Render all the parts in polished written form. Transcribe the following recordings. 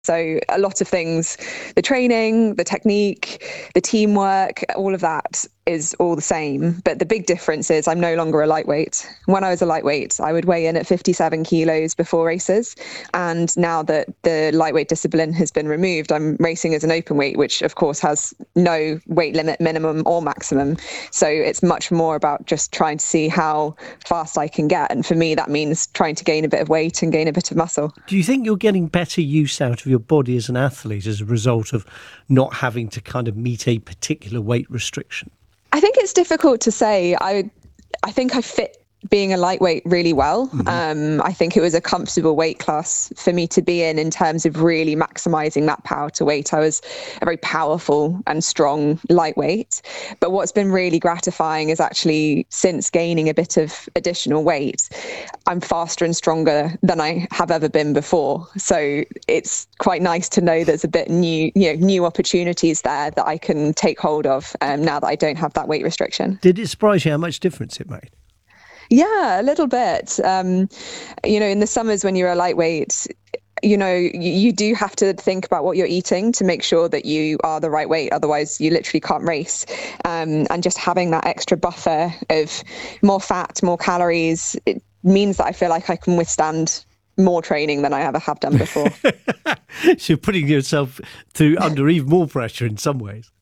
So a lot of things, the training, the technique, the teamwork, all of that is all the same. But the big difference is I'm no longer a lightweight. When I was a lightweight, I would weigh in at 57 kilos before races. And now that the lightweight discipline has been removed, I'm racing as an open weight, which of course has no weight limit, minimum or maximum. So it's much more about just trying to see how fast I can get. And for me, that means trying to gain a bit of weight and gain a bit of muscle. Do you think you're getting better use out of your body as an athlete as a result of not having to kind of meet a particular weight restriction? I think it's difficult to say. I think I fit being a lightweight really well. I think it was a comfortable weight class for me to be in terms of really maximizing that power to weight. I was a very powerful and strong lightweight. But what's been really gratifying is actually since gaining a bit of additional weight, I'm faster and stronger than I have ever been before. So it's quite nice to know there's a bit new opportunities there that I can take hold of now that I don't have that weight restriction. Did it surprise you how much difference it made? Yeah, a little bit. In the summers when you're a lightweight, you do have to think about what you're eating to make sure that you are the right weight. Otherwise, you literally can't race. And just having that extra buffer of more fat, more calories, it means that I feel like I can withstand more training than I ever have done before. So you're putting yourself under even more pressure in some ways.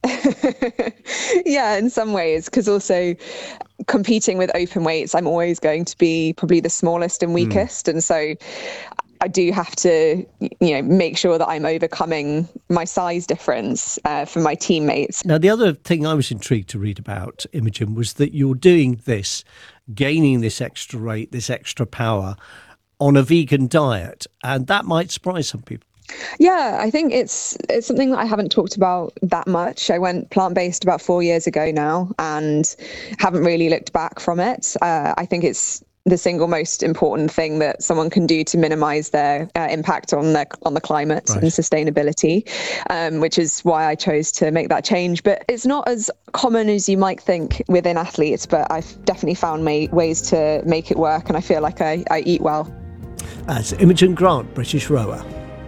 Yeah, in some ways, because also competing with open weights, I'm always going to be probably the smallest and weakest. And so I do have to, make sure that I'm overcoming my size difference for my teammates. Now, the other thing I was intrigued to read about, Imogen, was that you're doing this, gaining this extra weight, this extra power on a vegan diet. And that might surprise some people. Yeah, I think it's something that I haven't talked about that much. I went plant-based about 4 years ago now and haven't really looked back from it. I think it's the single most important thing that someone can do to minimize their impact on the climate and sustainability, which is why I chose to make that change. But it's not as common as you might think within athletes, but I've definitely found ways to make it work, and I feel like I eat well. As Imogen Grant, British rower.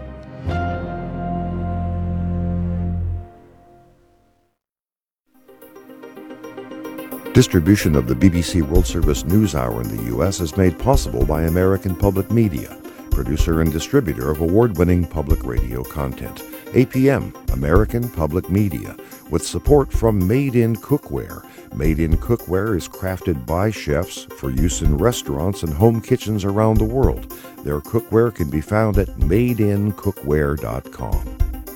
Distribution of the BBC World Service News Hour in the U.S. is made possible by American Public Media, producer and distributor of award-winning public radio content. APM, American Public Media, with support from Made in Cookware. Made in Cookware is crafted by chefs for use in restaurants and home kitchens around the world. Their cookware can be found at madeincookware.com.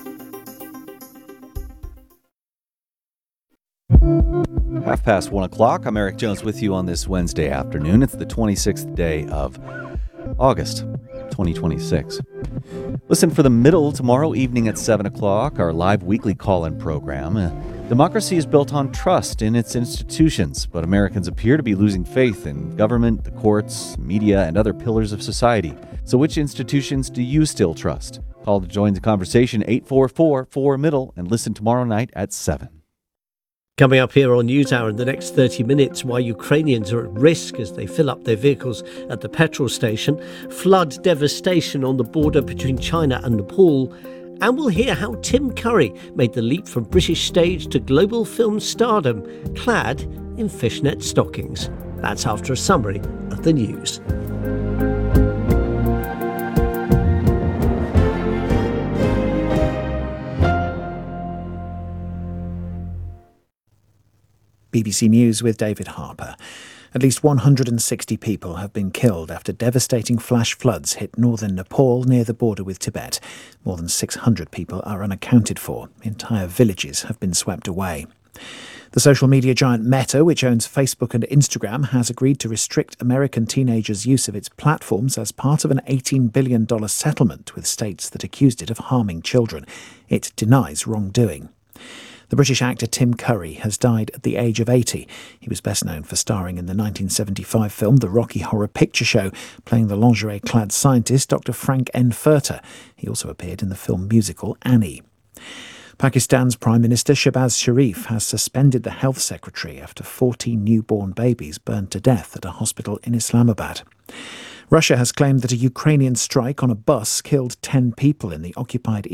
Half past 1 o'clock. I'm Eric Jones with you on this Wednesday afternoon. It's the 26th day of August, 2026. Listen for The Middle tomorrow evening at 7 o'clock, our live weekly call-in program. Democracy is built on trust in its institutions, but Americans appear to be losing faith in government, the courts, media, and other pillars of society. So which institutions do you still trust? Call to join the conversation, 844-4MIDDLE, and listen tomorrow night at 7. Coming up here on NewsHour in the next 30 minutes, why Ukrainians are at risk as they fill up their vehicles at the petrol station, flood devastation on the border between China and Nepal, and we'll hear how Tim Curry made the leap from British stage to global film stardom, clad in fishnet stockings. That's after a summary of the news. BBC News with David Harper. At least 160 people have been killed after devastating flash floods hit northern Nepal near the border with Tibet. More than 600 people are unaccounted for. Entire villages have been swept away. The social media giant Meta, which owns Facebook and Instagram, has agreed to restrict American teenagers' use of its platforms as part of an $18 billion settlement with states that accused it of harming children. It denies wrongdoing. The British actor Tim Curry has died at the age of 80. He was best known for starring in the 1975 film The Rocky Horror Picture Show, playing the lingerie-clad scientist Dr. Frank N. Furter. He also appeared in the film musical Annie. Pakistan's Prime Minister Shehbaz Sharif has suspended the health secretary after 14 newborn babies burned to death at a hospital in Islamabad. Russia has claimed that a Ukrainian strike on a bus killed 10 people in the occupied